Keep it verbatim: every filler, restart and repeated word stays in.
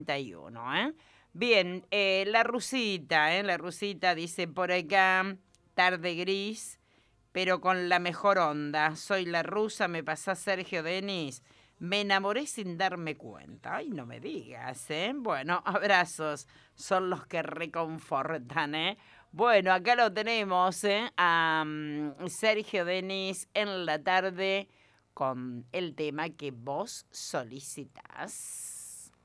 treinta y uno, ¿eh? Bien, eh, la rusita, ¿eh? La rusita dice por acá, tarde gris, pero con la mejor onda. Soy la rusa, me pasás Sergio Denis. Me enamoré sin darme cuenta. Ay, no me digas, ¿eh? Bueno, abrazos son los que reconfortan, ¿eh? Bueno, acá lo tenemos, ¿eh? A mm, Sergio Denis en la tarde con el tema que vos solicitás.